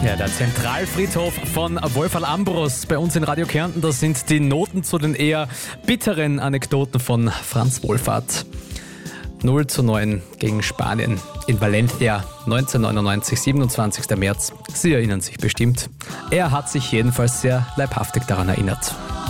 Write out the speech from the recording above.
Ja, der Zentralfriedhof von Wolferl Ambros bei uns in Radio Kärnten. Das sind die Noten zu den eher bitteren Anekdoten von Franz Wohlfahrt. 0:9 gegen Spanien in Valencia 1999, 27. März. Sie erinnern sich bestimmt. Er hat sich jedenfalls sehr leibhaftig daran erinnert.